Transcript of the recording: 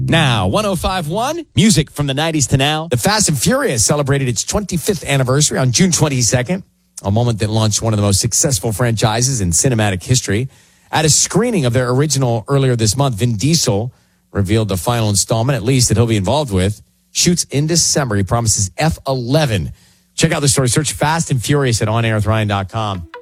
Now, 105.1, music from the 90s to now. The Fast and Furious celebrated its 25th anniversary on June 22nd, a moment that launched one of the most successful franchises in cinematic history. At a screening of their original earlier this month, Vin Diesel revealed the final installment, at least, that he'll be involved with. Shoots in December. He promises F11. Check out the story. Search Fast and Furious at OnAirWithRyan.com.